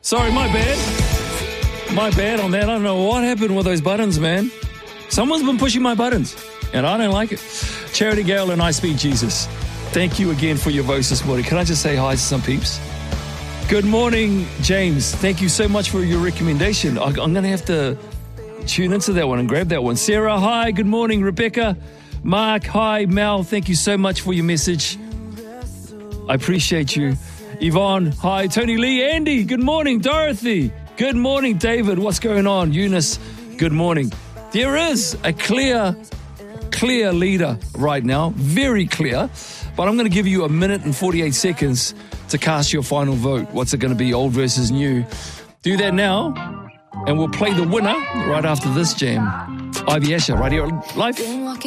Sorry, my bad. My bad on that. I don't know what happened with those buttons, man. Someone's been pushing my buttons, and I don't like it. Charity Gale and I Speak Jesus. Thank you again for your voice this morning. Can I just say hi to some peeps? Good morning, James. Thank you so much for your recommendation. I'm going to have to tune into that one and grab that one. Sarah, hi. Good morning, Rebecca. Mark, hi. Mel, thank you so much for your message. I appreciate you. Yvonne, hi. Tony Lee, Andy, good morning. Dorothy, good morning. David, what's going on? Eunice, good morning. There is a clear leader right now, very clear, but I'm going to give you 1 minute and 48 seconds to cast your final vote. What's it going to be, old versus new? Do that now, and we'll play the winner right after this jam. Ivy Asher, right here on Live.